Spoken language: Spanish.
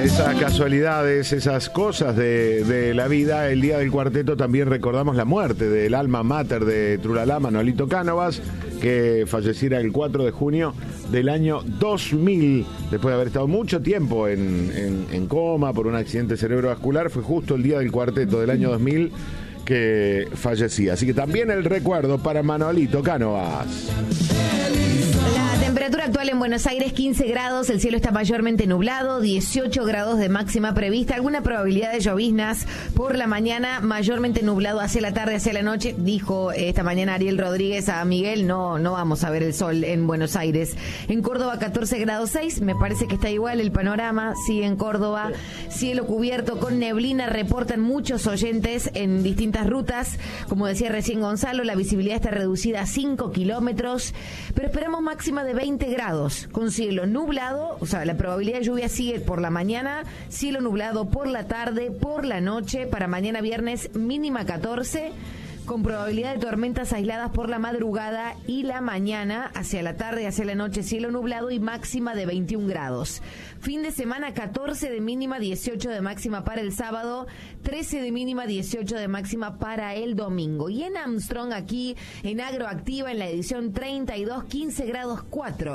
esas casualidades, esas cosas de la vida, el día del cuarteto también recordamos la muerte del alma mater de Trulalá, Manolito Cánovas, que falleciera el 4 de junio del año 2000, después de haber estado mucho tiempo en coma por un accidente cerebrovascular. Fue justo el día del cuarteto del año 2000 que fallecía. Así que también el recuerdo para Manolito Cánovas. La temperatura actual en Buenos Aires 15 grados, el cielo está mayormente nublado, 18 grados de máxima prevista, alguna probabilidad de lloviznas por la mañana, mayormente nublado hacia la tarde, hacia la noche. Dijo esta mañana Ariel Rodríguez a Miguel, no vamos a ver el sol en Buenos Aires. En Córdoba 14 grados 6, me parece que está igual el panorama, sí, en Córdoba, cielo cubierto con neblina, reportan muchos oyentes en distintas rutas. Como decía recién Gonzalo, la visibilidad está reducida a 5 kilómetros, pero esperamos máxima de 20 grados, con cielo nublado, o sea, la probabilidad de lluvia sigue por la mañana, cielo nublado por la tarde, por la noche, para mañana viernes mínima 14, con probabilidad de tormentas aisladas por la madrugada y la mañana, hacia la tarde, hacia la noche, cielo nublado y máxima de 21 grados. Fin de semana 14 de mínima, 18 de máxima para el sábado, 13 de mínima, 18 de máxima para el domingo. Y en Armstrong, aquí en Agroactiva, en la edición 32, 15 grados 4.